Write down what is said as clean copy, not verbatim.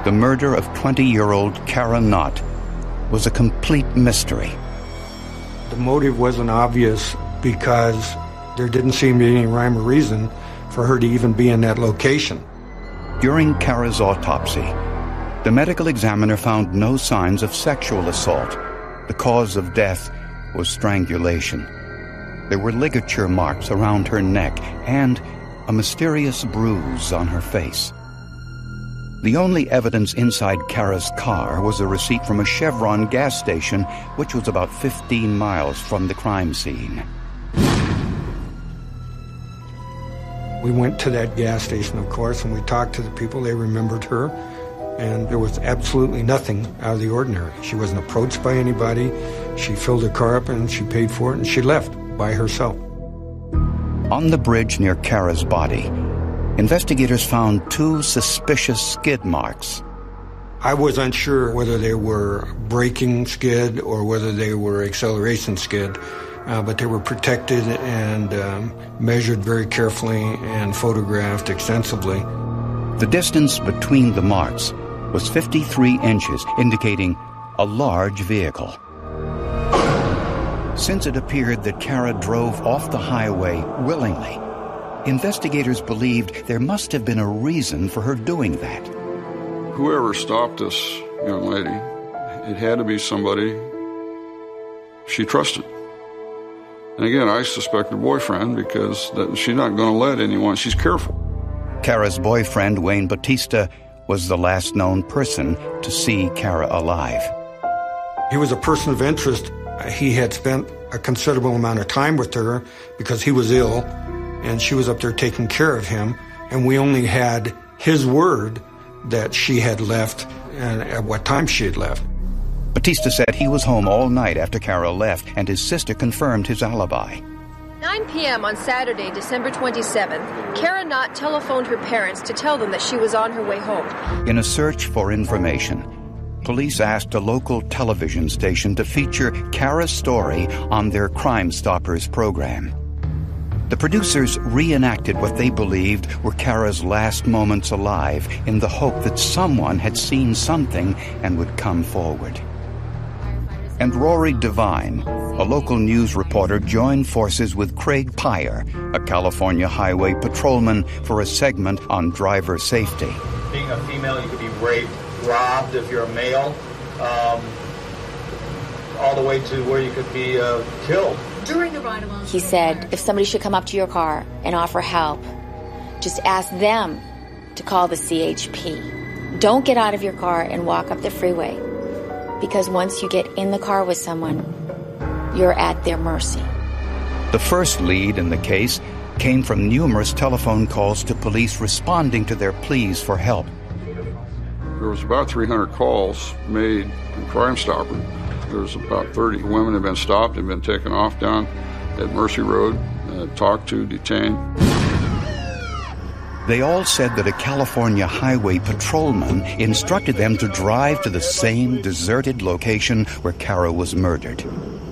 the murder of 20-year-old Kara Knott was a complete mystery. The motive wasn't obvious because there didn't seem to be any rhyme or reason for her to even be in that location. During Kara's autopsy, the medical examiner found no signs of sexual assault. The cause of death was strangulation. There were ligature marks around her neck and a mysterious bruise on her face. The only evidence inside Kara's car was a receipt from a Chevron gas station, which was about 15 miles from the crime scene. We went to that gas station, of course, and we talked to the people. They remembered her, and there was absolutely nothing out of the ordinary. She wasn't approached by anybody. She filled her car up and she paid for it, and she left by herself. On the bridge near Kara's body, investigators found 2 suspicious skid marks. I was unsure whether they were braking skid or whether they were acceleration skid, but they were protected and measured very carefully and photographed extensively. The distance between the marks was 53 inches, indicating a large vehicle. Since it appeared that Kara drove off the highway willingly, investigators believed there must have been a reason for her doing that. Whoever stopped this young lady, it had to be somebody she trusted. And again, I suspect her boyfriend, because she's not going to let anyone, she's careful. Kara's boyfriend, Wayne Batista, was the last known person to see Kara alive. He was a person of interest. He had spent a considerable amount of time with her because he was ill, and she was up there taking care of him, and we only had his word that she had left and at what time she had left. Batista said he was home all night after Kara left, and his sister confirmed his alibi. 9 p.m. on Saturday, December 27th, Kara Knott telephoned her parents to tell them that she was on her way home. In a search for information, police asked a local television station to feature Kara's story on their Crime Stoppers program. The producers reenacted what they believed were Kara's last moments alive in the hope that someone had seen something and would come forward. And Rory Devine, a local news reporter, joined forces with Craig Pyer, a California highway patrolman, for a segment on driver safety. Being a female, you could be raped, robbed if you're a male, all the way to where you could be killed. During the ride-along, he said, if somebody should come up to your car and offer help, just ask them to call the CHP. Don't get out of your car and walk up the freeway, because once you get in the car with someone, you're at their mercy. The first lead in the case came from numerous telephone calls to police responding to their pleas for help. There was about 300 calls made in Crime Stopper. There's about 30 women have been stopped and been taken off down at Mercy Road, talked to, detained. They all said that a California highway patrolman instructed them to drive to the same deserted location where Kara was murdered.